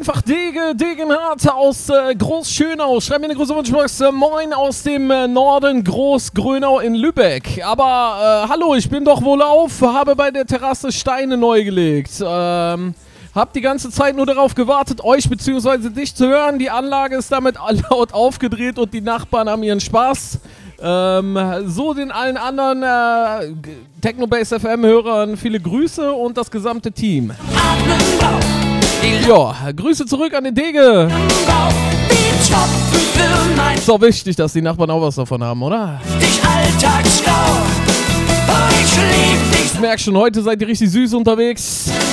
einfach Degenhardt aus Groß-Schönau. Schreib mir eine große Wunschbox. Moin aus dem Norden Groß-Grönau in Lübeck. Aber hallo, ich bin doch wohlauf, habe bei der Terrasse Steine neu gelegt. Hab die ganze Zeit nur darauf gewartet, euch bzw. dich zu hören. Die Anlage ist damit laut aufgedreht und die Nachbarn haben ihren Spaß. So den allen anderen Technobase FM-Hörern viele Grüße und das gesamte Team. Ja, Grüße zurück an den Dege. Ist doch wichtig, dass die Nachbarn auch was davon haben, oder? Ich merke schon, heute seid ihr richtig süß unterwegs.